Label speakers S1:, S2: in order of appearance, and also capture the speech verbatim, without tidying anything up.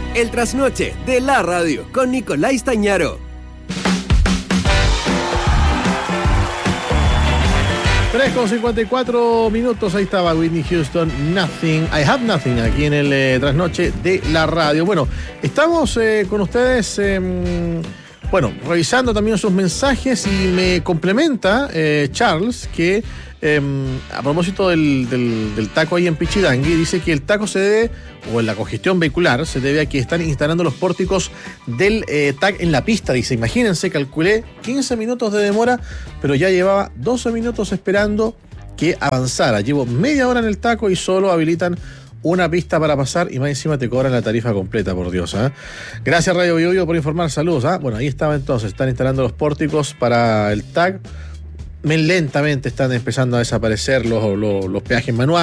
S1: El trasnoche de la radio con Nicolás Stañaro.
S2: tres con cincuenta y cuatro minutos, ahí estaba Whitney Houston, Nothing, I Have Nothing, aquí en el eh, trasnoche de la radio. Bueno, estamos eh, con ustedes, eh, bueno, revisando también sus mensajes y me complementa eh, Charles que eh, a propósito del, del, del taco ahí en Pichidangui, dice que el taco se debe, o la congestión vehicular, se debe a que están instalando los pórticos del eh, T A C en la pista. Dice, imagínense, calculé quince minutos de demora, pero ya llevaba doce minutos esperando que avanzara. Llevo media hora en el taco y solo habilitan una pista para pasar y más encima te cobran la tarifa completa, por Dios. ¿eh? Gracias Radio Biobío por informar, saludos. ¿eh? Bueno, ahí estaba entonces, están instalando los pórticos para el T A C. Lentamente están empezando a desaparecer los, los, los peajes manuales.